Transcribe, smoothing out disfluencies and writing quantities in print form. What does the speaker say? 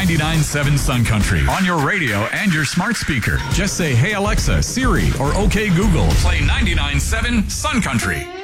99.7 Sun Country on your radio and your smart speaker. Just say, "Hey Alexa, Siri, or OK Google, play 99.7 Sun Country."